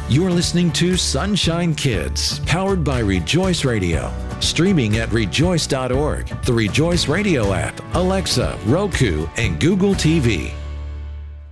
You're listening to Sunshine Kids, powered by Rejoice Radio. Streaming at rejoice.org, the Rejoice Radio app, Alexa, Roku, and Google TV.